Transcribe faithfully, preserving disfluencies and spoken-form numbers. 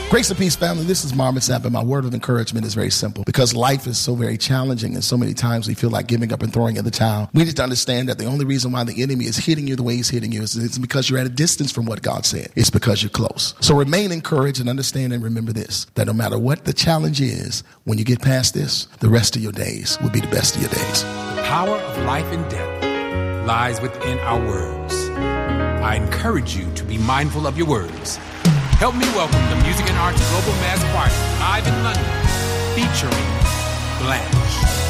Grace and peace, family. This is Marvin Sapp, and my word of encouragement is very simple. Because life is so very challenging, and so many times we feel like giving up and throwing in the towel. We need to understand that the only reason why the enemy is hitting you the way he's hitting you is it's because you're at a distance from what God said. It's because you're close. So remain encouraged and understand and remember this, that no matter what the challenge is, when you get past this, the rest of your days will be the best of your days. The power of life and death lies within our words. I encourage you to be mindful of your words. Help me welcome the Music and Arts Global Mass Choir live in London, featuring Blanche.